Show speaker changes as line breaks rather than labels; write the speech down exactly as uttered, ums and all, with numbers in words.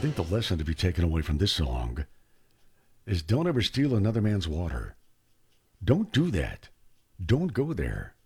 think the lesson to be taken away from this song is don't ever steal another man's water. Don't do that. Don't go there.